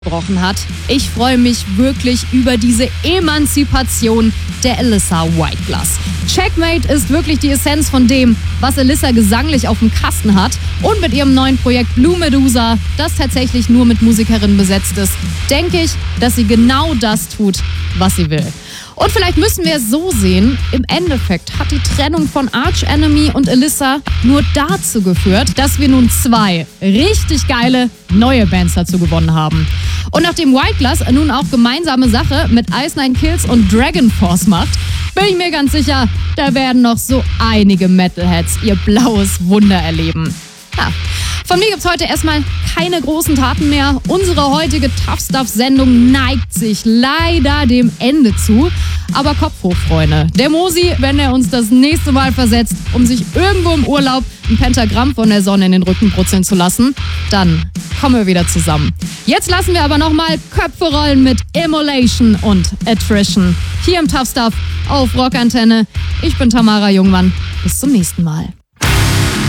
gebrochen hat. Ich freue mich wirklich über diese Emanzipation der Alyssa Whiteglass. Checkmate ist wirklich die Essenz von dem, was Alyssa gesanglich auf dem Kasten hat. Und mit ihrem neuen Projekt Blue Medusa, das tatsächlich nur mit Musikerinnen besetzt ist, denke ich, dass sie genau das tut, was sie will. Und vielleicht müssen wir es so sehen, im Endeffekt hat die Trennung von Arch Enemy und Alyssa nur dazu geführt, dass wir nun 2 richtig geile neue Bands dazu gewonnen haben. Und nachdem Whiteglass nun auch gemeinsame Sache mit Ice Nine Kills und Dragon Force macht, bin ich mir ganz sicher, da werden noch so einige Metalheads ihr blaues Wunder erleben. Ja. Von mir gibt's heute erstmal keine großen Taten mehr. Unsere heutige Tough Stuff-Sendung neigt sich leider dem Ende zu. Aber Kopf hoch, Freunde. Der Mosi, wenn er uns das nächste Mal versetzt, um sich irgendwo im Urlaub ein Pentagramm von der Sonne in den Rücken brutzeln zu lassen, dann kommen wir wieder zusammen. Jetzt lassen wir aber nochmal Köpfe rollen mit Immolation und Attrition. Hier im Tough Stuff auf Rockantenne. Ich bin Tamara Jungmann. Bis zum nächsten Mal.